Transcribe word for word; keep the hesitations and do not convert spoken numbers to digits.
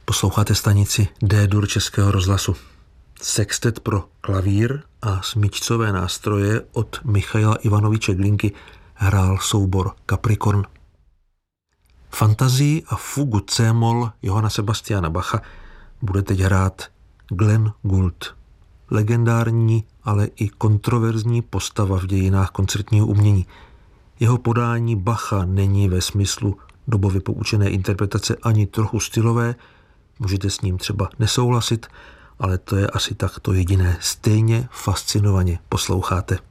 Posloucháte stanici D-dur Českého rozhlasu. Sextet pro klavír a smyčcové nástroje od Michaila Ivanoviče Glinky hrál soubor Capricorn. Fantazii a fugu C-moll Johanna Sebastiana Bacha bude teď hrát Glenn Gould. Legendární, ale i kontroverzní postava v dějinách koncertního umění. Jeho podání Bacha není ve smyslu dobově poučené interpretace ani trochu stylové, můžete s ním třeba nesouhlasit, ale to je asi tak to jediné. Stejně fascinovaně posloucháte.